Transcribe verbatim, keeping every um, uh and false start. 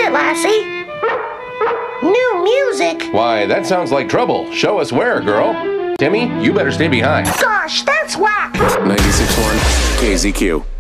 it, Lassie. New music? Why, that sounds like trouble. Show us where, girl. Timmy, you better stay behind. Gosh, that's whack. ninety-six point one K Z Q.